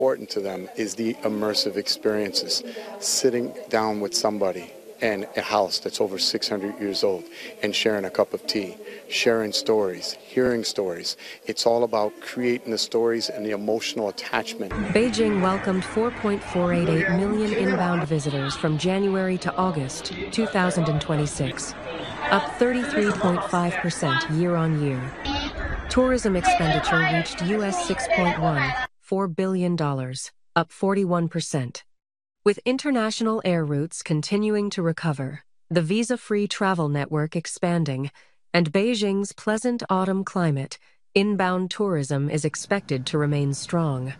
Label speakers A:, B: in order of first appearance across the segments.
A: Important to them is the immersive experiences, sitting down with somebody in a house that's over 600 years old and sharing a cup of tea, sharing stories, hearing stories. It's all about creating the stories and the emotional attachment.
B: Beijing welcomed 4.488 million inbound visitors from January to August 2026, up 33.5% year-on-year. Tourism expenditure reached US $6.14 billion, up 41%. With international air routes continuing to recover, the visa-free travel network expanding, and Beijing's pleasant autumn climate, inbound tourism is expected to remain strong.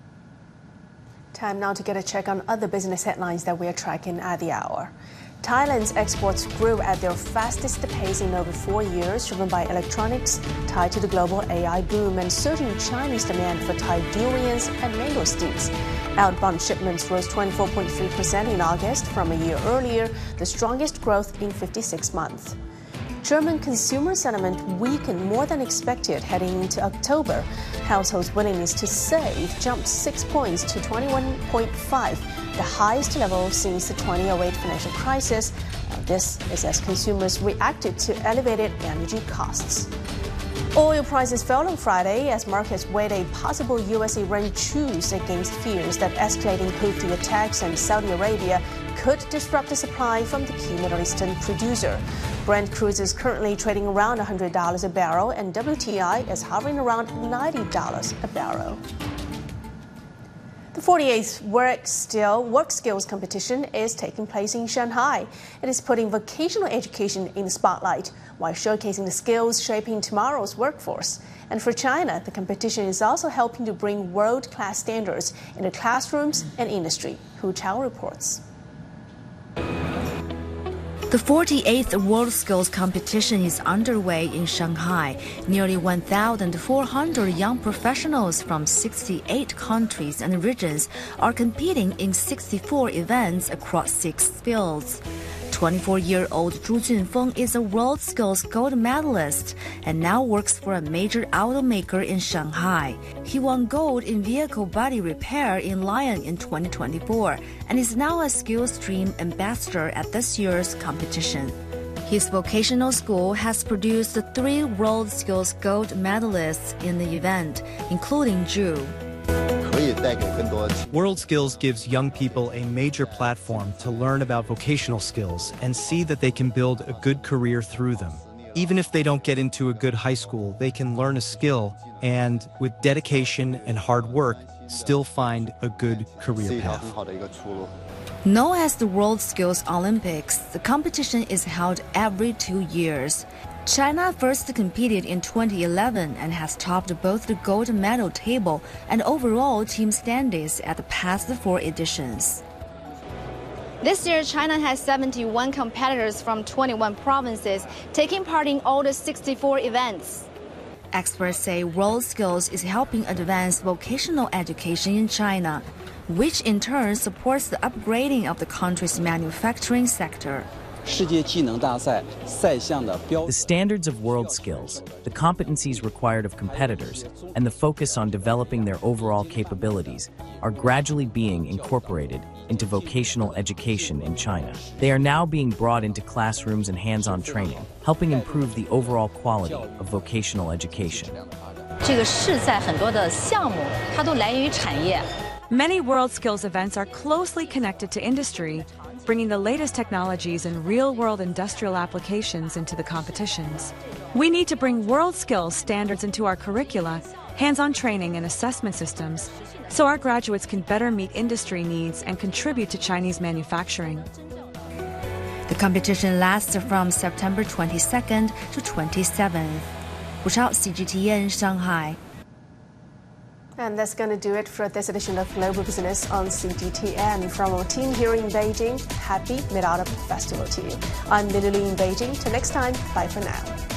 C: Time now to get a check on other business headlines that we are tracking at the hour. Thailand's exports grew at their fastest pace in over 4 years, driven by electronics tied to the global AI boom and surging Chinese demand for Thai durians and mangosteens. Outbound shipments rose 24.3% in August from a year earlier, the strongest growth in 56 months. German consumer sentiment weakened more than expected heading into October. Households' willingness to save jumped 6 points to 21.5, the highest level since the 2008 financial crisis. This is as consumers reacted to elevated energy costs. Oil prices fell on Friday as markets weighed a possible US-Iran truce against fears that escalating Houthi attacks in Saudi Arabia could disrupt the supply from the key Middle Eastern producer. Brent crude is currently trading around $100 a barrel, and WTI is hovering around $90 a barrel. The 48th Work Skills Competition is taking place in Shanghai. It is putting vocational education in the spotlight while showcasing the skills shaping tomorrow's workforce. And for China, the competition is also helping to bring world-class standards into classrooms and industry. Hu Chao reports.
D: The 48th World Skills Competition is underway in Shanghai. Nearly 1,400 young professionals from 68 countries and regions are competing in 64 events across 6 fields. 24-year-old Zhu Junfeng is a World Skills gold medalist and now works for a major automaker in Shanghai. He won gold in vehicle body repair in Lyon in 2024 and is now a Skillstream ambassador at this year's competition. His vocational school has produced 3 World Skills gold medalists in the event, including Zhu.
E: World Skills gives young people a major platform to learn about vocational skills and see that they can build a good career through them. Even if they don't get into a good high school, they can learn a skill and, with dedication and hard work, still find a good career path.
D: Known as the World Skills Olympics, the competition is held every 2 years. China first competed in 2011 and has topped both the gold medal table and overall team standings at the past 4 editions.
F: This year, China has 71 competitors from 21 provinces taking part in all the 64 events.
D: Experts say World Skills is helping advance vocational education in China, which in turn supports the upgrading of the country's manufacturing sector.
G: The standards of World Skills, the competencies required of competitors, and the focus on developing their overall capabilities are gradually being incorporated into vocational education in China. They are now being brought into classrooms and hands-on training, helping improve the overall quality of vocational education.
H: Many World Skills events are closely connected to industry, bringing the latest technologies and real-world industrial applications into the competitions. We need to bring World Skills standards into our curricula, hands-on training and assessment systems, so our graduates can better meet industry needs and contribute to Chinese manufacturing.
D: The competition lasts from September 22nd to 27th. Hu Chao, CGTN, Shanghai.
C: And that's going to do it for this edition of Global Business on CGTN. From our team here in Beijing, happy Mid-Autumn Festival to you. I'm Lily Lee in Beijing. Till next time, bye for now.